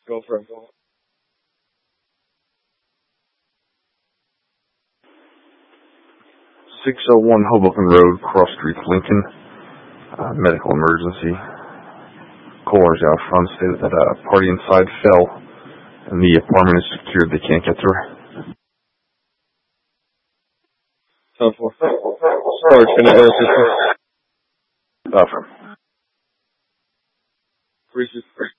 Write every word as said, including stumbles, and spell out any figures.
Go for it. Go. six oh one Hoboken Road, Cross Street, Lincoln. Uh, medical emergency. Callers out front stated that a party inside fell, and the apartment is secured. They can't get through. ten four. Storage, can I go to Uh, from three six three.